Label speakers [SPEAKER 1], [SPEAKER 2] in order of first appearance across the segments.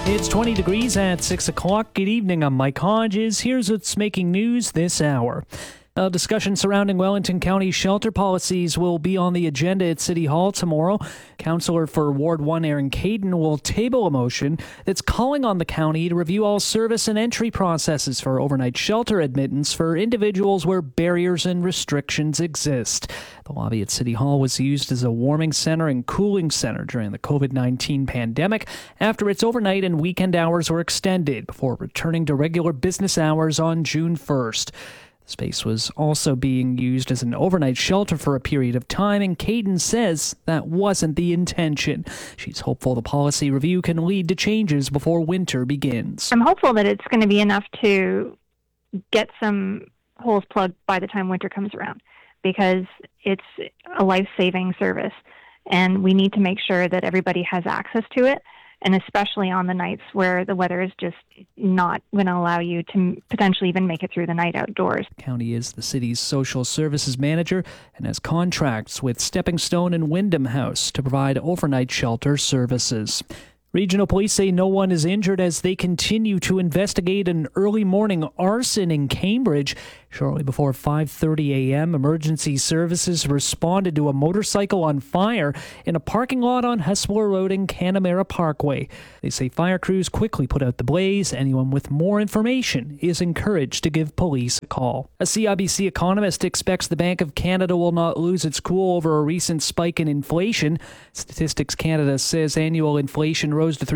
[SPEAKER 1] It's 20 degrees at 6 o'clock. Good evening, I'm Mike Hodges. Here's what's making news this hour. A discussion surrounding Wellington County shelter policies will be on the agenda at City Hall tomorrow. Councillor for Ward 1 Aaron Caden will table a motion that's calling on the county to review all service and entry processes for overnight shelter admittance for individuals where barriers and restrictions exist. The lobby at City Hall was used as a warming center and cooling center during the COVID-19 pandemic after its overnight and weekend hours were extended before returning to regular business hours on June 1st. The space was also being used as an overnight shelter for a period of time, and Caden says that wasn't the intention. She's hopeful the policy review can lead to changes before winter begins.
[SPEAKER 2] I'm hopeful that it's going to be enough to get some holes plugged by the time winter comes around, because it's a life-saving service, and we need to make sure that everybody has access to it, and especially on the nights where the weather is just not going to allow you to potentially even make it through the night outdoors.
[SPEAKER 1] The county is the city's social services manager and has contracts with Stepping Stone and Wyndham House to provide overnight shelter services. Regional police say no one is injured as they continue to investigate an early morning arson in Cambridge. Shortly before 5:30 a.m., emergency services responded to a motorcycle on fire in a parking lot on Hespeler Road and Canamera Parkway. They say fire crews quickly put out the blaze. Anyone with more information is encouraged to give police a call. A CIBC economist expects the Bank of Canada will not lose its cool over a recent spike in inflation. Statistics Canada says annual inflation rose to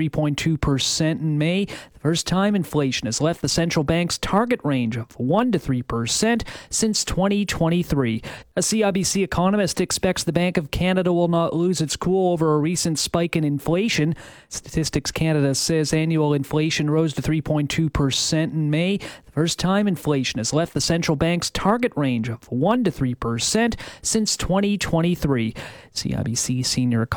[SPEAKER 1] 3.2% in May, the first time inflation has left the central bank's target range of 1 to 3% since 2023. A CIBC economist expects the Bank of Canada will not lose its cool over a recent spike in inflation. Statistics Canada says annual inflation rose to 3.2% in May, the first time inflation has left the central bank's target range of 1 to 3% since 2023. CIBC senior